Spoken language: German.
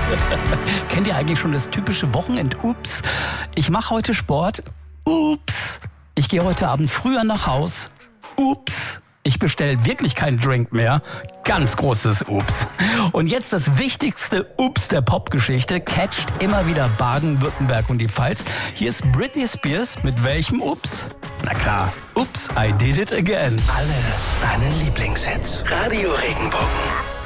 Kennt ihr eigentlich schon das typische Wochenend-Ups? Ich mache heute Sport. Ups. Ich gehe heute Abend früher nach Haus. Ups. Ich bestelle wirklich keinen Drink mehr. Ganz großes Ups. Und jetzt das wichtigste Ups der Popgeschichte. Catcht immer wieder Baden-Württemberg und die Pfalz. Hier ist Britney Spears. Mit welchem Ups? Na klar. Ups, I did it again. Alle deine Lieblingshits. Radio Regenbogen.